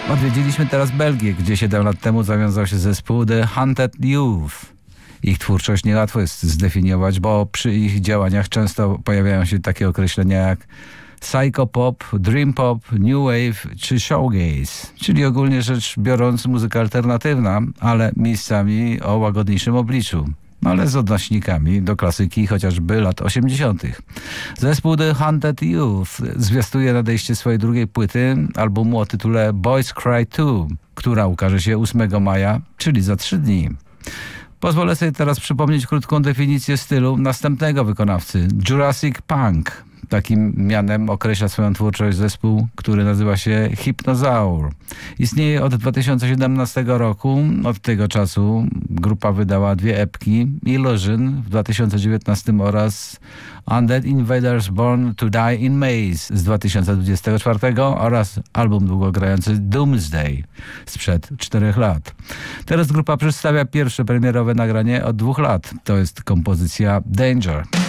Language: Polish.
Odwiedziliśmy teraz Belgię, gdzie 7 lat temu zawiązał się zespół The Hunted Youth. Ich twórczość niełatwo jest zdefiniować, bo przy ich działaniach często pojawiają się takie określenia jak psychopop, dream pop, new wave czy showgaze, czyli ogólnie rzecz biorąc muzyka alternatywna, ale miejscami o łagodniejszym obliczu, ale z odnośnikami do klasyki chociażby lat 80. Zespół The Hunted Youth zwiastuje nadejście swojej drugiej płyty, albumu o tytule Boys Cry 2, która ukaże się 8 maja, czyli za 3 dni. Pozwolę sobie teraz przypomnieć krótką definicję stylu następnego wykonawcy, Jurassic Punk. Takim mianem określa swoją twórczość zespół, który nazywa się Hypnozaur. Istnieje od 2017 roku. Od tego czasu grupa wydała 2 epki, Illusion w 2019 oraz Undead Invaders Born to Die in Maze z 2024 oraz album długogrający Doomsday sprzed 4 lat. Teraz grupa przedstawia pierwsze premierowe nagranie od 2 lat. To jest kompozycja Danger.